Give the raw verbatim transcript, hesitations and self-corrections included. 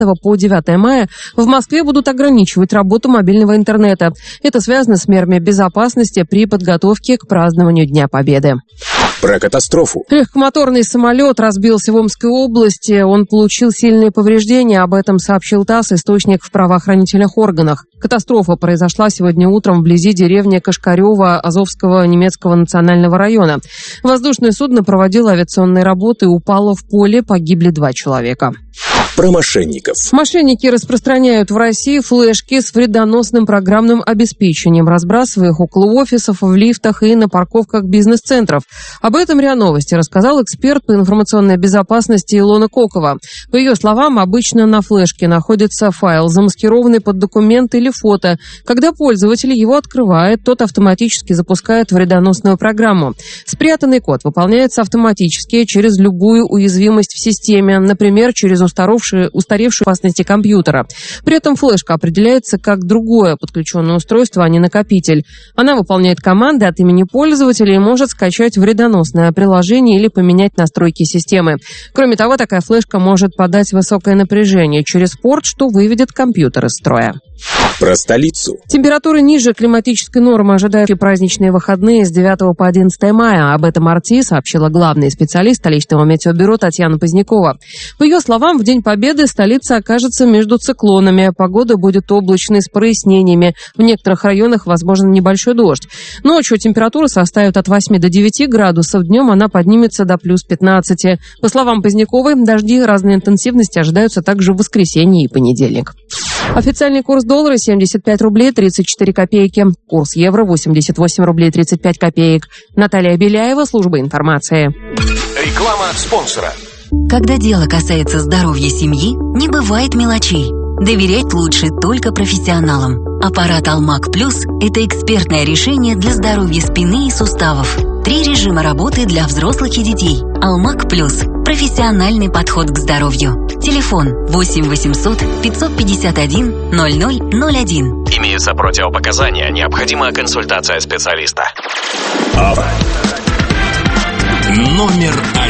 по девятое мая в Москве будут ограничивать работу мобильного интернета. Это связано с мерами безопасности при подготовке к празднованию Дня Победы. Про катастрофу. Легкомоторный самолет разбился в Омской области. Он получил сильные повреждения. Об этом сообщил ТАСС, источник в правоохранительных органах. Катастрофа произошла сегодня утром вблизи деревни Кашкарево Азовского немецкого национального района. Воздушное судно проводило авиационные работы, упало в поле, погибли два человека. Про мошенников. Мошенники распространяют в России флешки с вредоносным программным обеспечением, разбрасывая их около офисов, в лифтах и на парковках бизнес-центров. Об этом РИА Новости рассказал эксперт по информационной безопасности Илона Кокова. По ее словам, обычно на флешке находится файл, замаскированный под документ или фото. Когда пользователь его открывает, тот автоматически запускает вредоносную программу. Спрятанный код выполняется автоматически через любую уязвимость в системе, например, через устаревшую устаревшую опасности компьютера. При этом флешка определяется как другое подключенное устройство, а не накопитель. Она выполняет команды от имени пользователя и может скачать вредоносное приложение или поменять настройки системы. Кроме того, такая флешка может подать высокое напряжение через порт, что выведет компьютер из строя. Про столицу. Температуры ниже климатической нормы ожидают и праздничные выходные с девятого по одиннадцатое мая. Об этом РТ сообщила главный специалист столичного метеобюро Татьяна Позднякова. По ее словам, в День Победы столица окажется между циклонами. Погода будет облачной с прояснениями. В некоторых районах возможен небольшой дождь. Ночью температура составит от восьми до девяти градусов. Днем она поднимется до плюс пятнадцати. По словам Поздняковой, дожди разной интенсивности ожидаются также в воскресенье и понедельник. Официальный курс доллара семьдесят пять рублей тридцать четыре копейки. Курс евро восемьдесят восемь рублей тридцать пять копеек. Наталья Беляева, служба информации. Реклама спонсора. Когда дело касается здоровья семьи, не бывает мелочей. Доверять лучше только профессионалам. Аппарат Алмак Плюс – это экспертное решение для здоровья спины и суставов. Три режима работы для взрослых и детей. Алмак Плюс – профессиональный подход к здоровью. Телефон восемь восемьсот пятьсот пятьдесят один ноль ноль ноль один. Имеются противопоказания, необходима консультация специалиста. Номер один.